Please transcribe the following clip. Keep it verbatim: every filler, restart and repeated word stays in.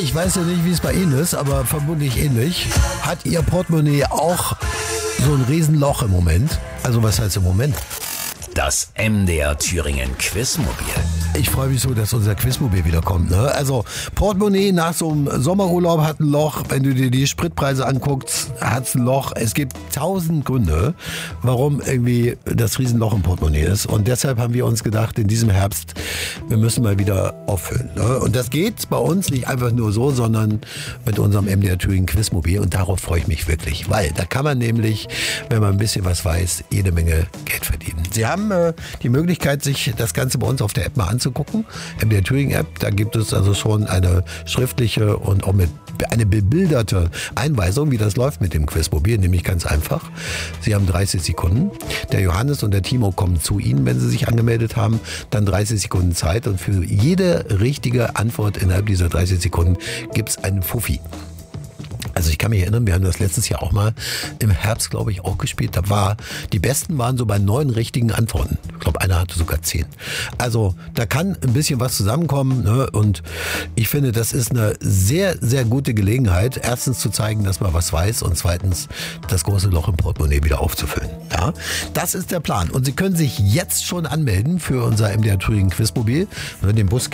ich weiß ja nicht, wie es bei Ihnen ist, aber vermutlich ähnlich. Hat Ihr Portemonnaie auch so ein Riesenloch im Moment? Also was heißt im Moment? Das M D R Thüringen Quizmobil. Ich freue mich so, dass unser Quizmobil wiederkommt. Ne? Also Portemonnaie nach so einem Sommerurlaub hat ein Loch. Wenn du dir die Spritpreise anguckst, hat es ein Loch. Es gibt tausend Gründe, warum irgendwie das Riesenloch im Portemonnaie ist. Und deshalb haben wir uns gedacht, in diesem Herbst, wir müssen mal wieder auffüllen. Ne? Und das geht bei uns nicht einfach nur so, sondern mit unserem M D R Thüringen Quizmobil. Und darauf freue ich mich wirklich. Weil da kann man nämlich, wenn man ein bisschen was weiß, jede Menge Geld verdienen. Sie haben äh, die Möglichkeit, sich das Ganze bei uns auf der App mal anzugucken. M D R Thüringen App, da gibt es also schon eine schriftliche und auch mit eine bebilderte Einweisung, wie das läuft mit dem Quizmobil, nämlich ganz einfach. Sie haben dreißig Sekunden. Der Johannes und der Timo kommen zu Ihnen, wenn Sie sich angemeldet haben. Dann dreißig Sekunden Zeit und für jede richtige Antwort innerhalb dieser dreißig Sekunden gibt es einen Fuffi. Also ich kann mich erinnern, wir haben das letztes Jahr auch mal im Herbst, glaube ich, auch gespielt. Da war, die Besten waren so bei neun richtigen Antworten. Ich glaube, einer hatte sogar zehn. Also da kann ein bisschen was zusammenkommen. Ne? Und ich finde, das ist eine sehr, sehr gute Gelegenheit, erstens zu zeigen, dass man was weiß und zweitens das große Loch im Portemonnaie wieder aufzufüllen. Ja? Das ist der Plan. Und Sie können sich jetzt schon anmelden für unser M D R Thüringen Quizmobil. Den Bus